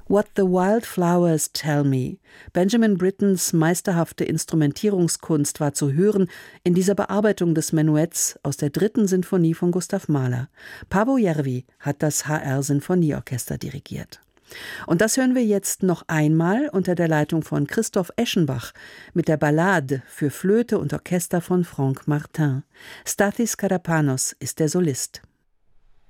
What the Wildflowers Tell Me. Benjamin Brittens meisterhafte Instrumentierungskunst war zu hören in dieser Bearbeitung des Menuetts aus der 3. Sinfonie von Gustav Mahler. Paavo Järvi hat das HR-Sinfonieorchester dirigiert. Und das hören wir jetzt noch einmal unter der Leitung von Christoph Eschenbach mit der Ballade für Flöte und Orchester von Franck Martin. Stathis Karapanos ist der Solist.